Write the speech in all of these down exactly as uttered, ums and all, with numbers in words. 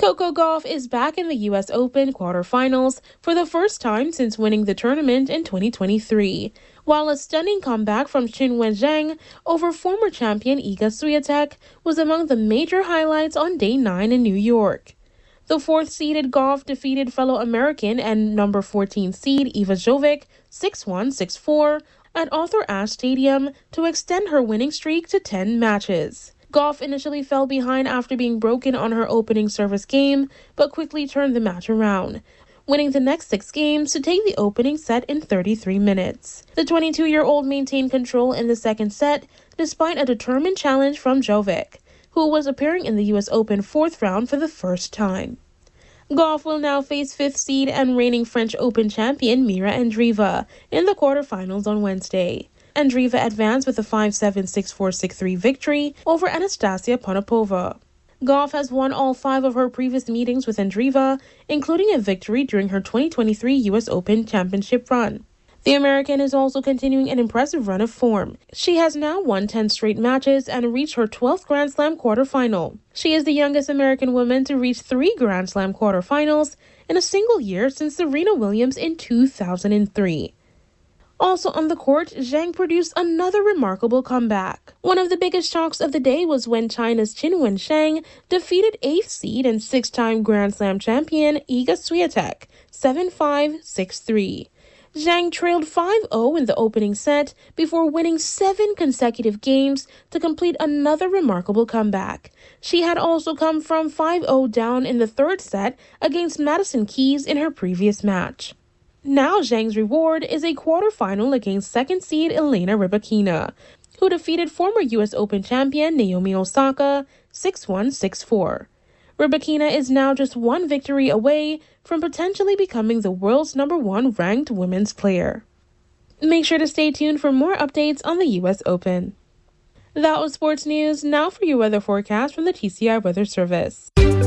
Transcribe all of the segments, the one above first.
Coco Gauff is back in the U S Open quarterfinals for the first time since winning the tournament in twenty twenty-three, while a stunning comeback from Qinwen Zheng over former champion Iga Swiatek was among the major highlights on day nine in New York. The fourth-seeded Gauff defeated fellow American and number fourteen seed Iva Jovic six one, six four at Arthur Ashe Stadium to extend her winning streak to ten matches. Gauff initially fell behind after being broken on her opening service game, but quickly turned the match around, winning the next six games to take the opening set in thirty-three minutes. The twenty-two-year-old maintained control in the second set, despite a determined challenge from Jovic, who was appearing in the U S Open fourth round for the first time. Gauff will now face fifth seed and reigning French Open champion Mira Andreeva in the quarterfinals on Wednesday. Andreeva advanced with a five seven, six four, six three victory over Anastasia Ponapova. Gauff has won all five of her previous meetings with Andreeva, including a victory during her twenty twenty-three U S Open Championship run. The American is also continuing an impressive run of form. She has now won ten straight matches and reached her twelfth Grand Slam quarterfinal. She is the youngest American woman to reach three Grand Slam quarterfinals in a single year since Serena Williams in two thousand three. Also on the court, Zheng produced another remarkable comeback. One of the biggest shocks of the day was when China's Qinwen Zheng defeated eighth seed and six-time Grand Slam champion Iga Swiatek seven five, six three. Zheng trailed five oh in the opening set before winning seven consecutive games to complete another remarkable comeback. She had also come from five oh down in the third set against Madison Keys in her previous match. Now Zheng's reward is a quarterfinal against second seed Elena Rybakina, who defeated former U S Open champion Naomi Osaka six one, six four. Rybakina is now just one victory away from potentially becoming the world's number one ranked women's player. Make sure to stay tuned for more updates on the U S Open. That was sports news. Now for your weather forecast from the T C I Weather Service.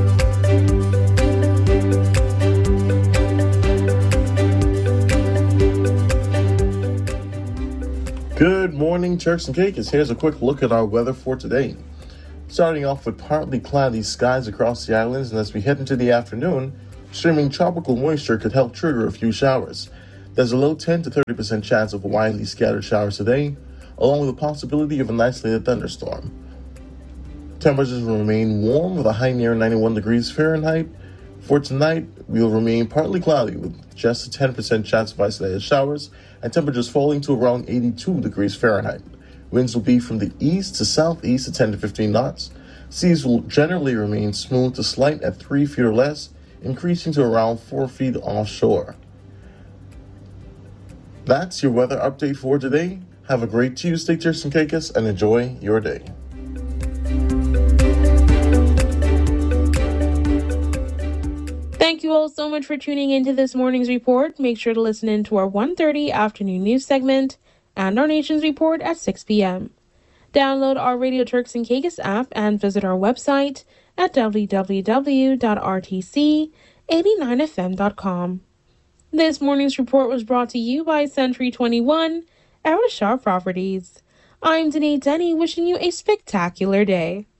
Good morning, Turks and Caicos. Here's a quick look at our weather for today. Starting off with partly cloudy skies across the islands, and as we head into the afternoon, streaming tropical moisture could help trigger a few showers. There's a low ten to thirty percent chance of widely scattered showers today, along with the possibility of an isolated thunderstorm. Temperatures will remain warm with a high near ninety-one degrees Fahrenheit. For tonight, we will remain partly cloudy with just a ten percent chance of isolated showers and temperatures falling to around eighty-two degrees Fahrenheit. Winds will be from the east to southeast at ten to fifteen knots. Seas will generally remain smooth to slight at three feet or less, increasing to around four feet offshore. That's your weather update for today. Have a great Tuesday, Turks and Caicos, and enjoy your day. Thank you all so much for tuning into this morning's report. Make sure to listen in to our one thirty afternoon news segment and our nation's report at six p.m. Download our Radio Turks and Caicos app and visit our website at w w w dot r t c eight nine f m dot com. This morning's report was brought to you by Century twenty-one, Arishar Properties. I'm Danae Denny, wishing you a spectacular day.